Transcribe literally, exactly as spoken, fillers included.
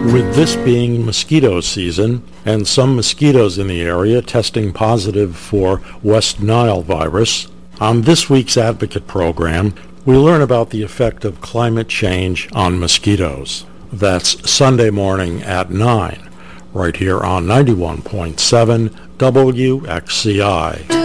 With this being mosquito season and some mosquitoes in the area testing positive for West Nile virus, on this week's Advocate program, we learn about the effect of climate change on mosquitoes. That's Sunday morning at nine, right here on ninety-one point seven W X C I.